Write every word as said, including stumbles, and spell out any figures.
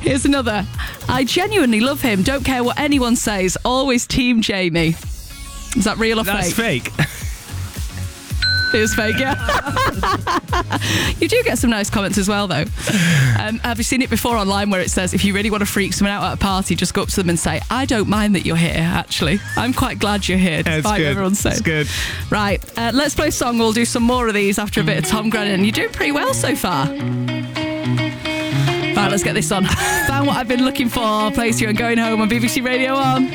Here's another. I genuinely love him. Don't care what anyone says. Always team Jamie. Is that real or That's fake? fake. It was fake, yeah. You do get some nice comments as well, though. Um, have you seen it before online where it says, if you really want to freak someone out at a party, just go up to them and say, I don't mind that you're here, actually. I'm quite glad you're here, despite what everyone's saying. It's good. Right, uh, let's play a song. We'll do some more of these after a bit of Tom Grennan. You're doing pretty well so far. Right, let's get this on. Found what I've been looking for. Plays you and Going Home on B B C Radio one.